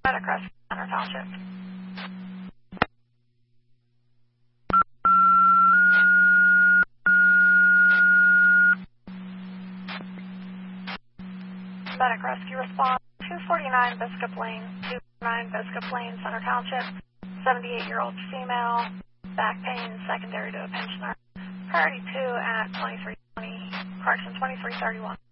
Right across Center Township. Medic Rescue Response, 249 Biscup Lane, 249 Biscup Lane, Center Township, 78-year-old female, back pain secondary to a pensioner. Priority 2 at 2320, correction 2331.